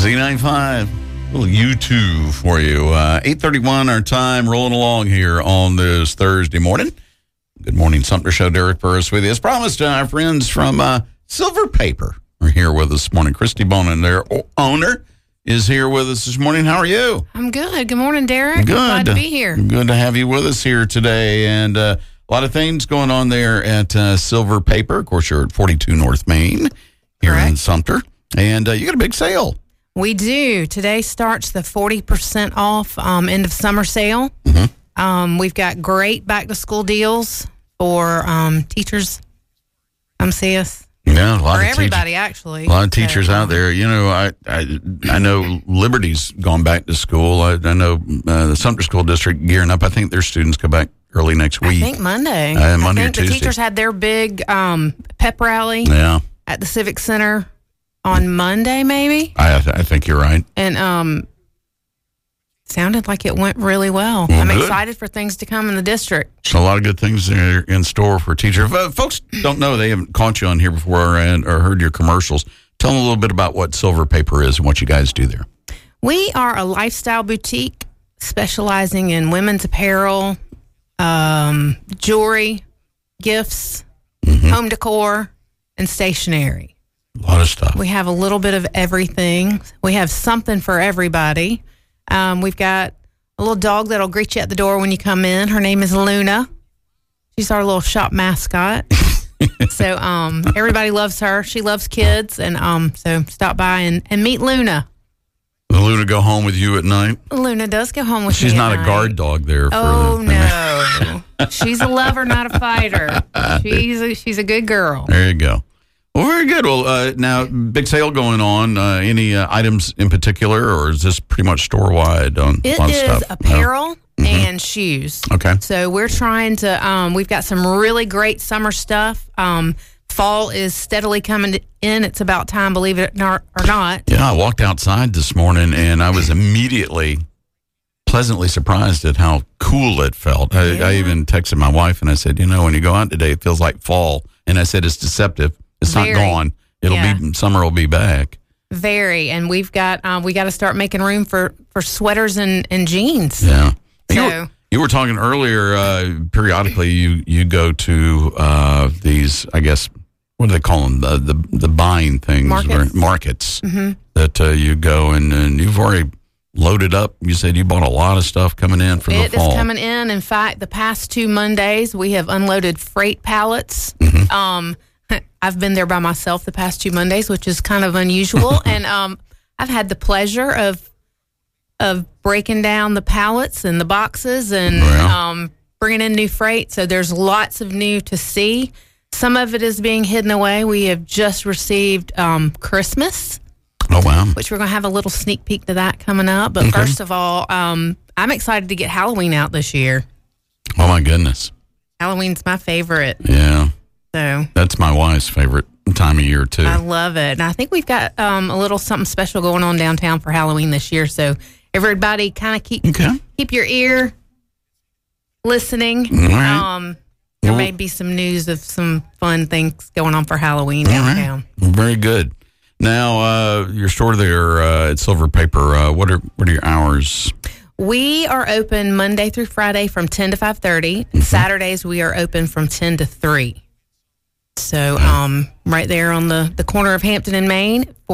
Z95, a little U2 for you. 8:31 our time, rolling along here on this Thursday morning. Good morning, Sumter Show. Derek Burris with you. As promised, our friends from Silver Paper are here with us this morning. Christy Bonin, their owner, is here with us this morning. How are you? I'm good. Good morning, Derek. Good. Glad to be here. Good to have you with us here today. And a lot of things going on there at Silver Paper. Of course, you're at 42 North Main here in Sumter. And you got a big sale. We do. Today starts the 40% off end of summer sale. Mm-hmm. We've got great back-to-school deals for teachers. Come see us. Yeah, a lot for of everybody, actually. A lot of teachers out there. You know, I know Liberty's gone back to school. I know the Sumter School District gearing up. I think their students go back early next week. I think Monday. Monday I think or Tuesday. the teachers had their big pep rally at the Civic Center on Monday, maybe. I think you're right. And sounded like it went really well. Well, I'm good. excited for things to come in the district. So a lot of good things there in store for teachers. Folks don't know, they haven't caught you on here before or heard your commercials. Tell them a little bit about what Silver Paper is and what you guys do there. We are a lifestyle boutique specializing in women's apparel, jewelry, gifts, home decor, and stationery. A lot of stuff. We have a little bit of everything. We have something for everybody. We've got a little dog that'll greet you at the door when you come in. Her name is Luna. She's our little shop mascot. So everybody loves her. She loves kids. And so stop by and meet Luna. Will Luna go home with you at night? Luna does go home with me. She's not at a night. guard dog there. No. She's a lover, not a fighter. She's a good girl. There you go. Well, very good. Well, now, big sale going on. Any items in particular, or is this pretty much store-wide on It a lot of is stuff? apparel and shoes. Okay. So we're trying to, we've got some really great summer stuff. Fall is steadily coming in. It's about time, believe it or not. Yeah, I walked outside this morning, and I was immediately pleasantly surprised at how cool it felt. I even texted my wife, and I said, when you go out today, it feels like fall. And I said, it's deceptive. It's not gone. Summer will be back. Very. And we got to start making room for sweaters and jeans. Yeah. So you were talking earlier, periodically you go to these, I guess, what do they call them? The buying things. Markets that you go and you've already loaded up. You said you bought a lot of stuff coming in for the fall. It is coming in. In fact, the past 2 Mondays, we have unloaded freight pallets. I've been there by myself the past 2 Mondays, which is kind of unusual. And I've had the pleasure of breaking down the pallets and the boxes and bringing in new freight. So there's lots of new to see. Some of it is being hidden away. We have just received Christmas. Oh, wow. Which we're going to have a little sneak peek to that coming up. But first of all, I'm excited to get Halloween out this year. Oh, my goodness. Halloween's my favorite. Yeah. So that's my wife's favorite time of year, too. I love it. And I think we've got a little something special going on downtown for Halloween this year. So everybody kind of keep your ear listening. All right. There may be some news of some fun things going on for Halloween downtown. Right. Very good. Now, your store there at Silver Paper, what are your hours? We are open Monday through Friday from 10 to 5:30. Saturdays, we are open from 10 to 3. So right there on the corner of Hampton and Main.